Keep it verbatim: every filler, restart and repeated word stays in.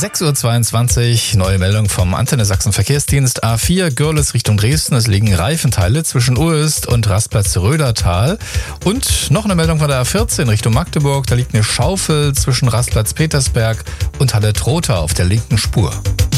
sechs Uhr zweiundzwanzig, neue Meldung vom Antenne Sachsen Verkehrsdienst. A vier Görlitz Richtung Dresden, es liegen Reifenteile zwischen Uest und Rastplatz Rödertal. Und noch eine Meldung von der A vierzehn Richtung Magdeburg, da liegt eine Schaufel zwischen Rastplatz Petersberg und Halle Trotha auf der linken Spur.